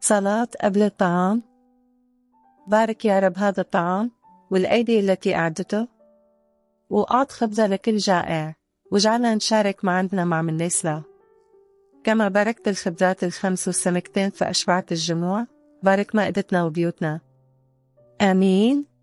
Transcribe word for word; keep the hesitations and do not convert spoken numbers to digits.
صلاة قبل الطعام. بارك يا رب هذا الطعام والأيدي التي أعدته، وأعط خبزة لكل جائع، واجعلنا نشارك معنا مع من ليس له. كما باركت الخبزات الخمس والسمكتين فأشبعت الجموع، بارك مائدتنا وبيوتنا. آمين.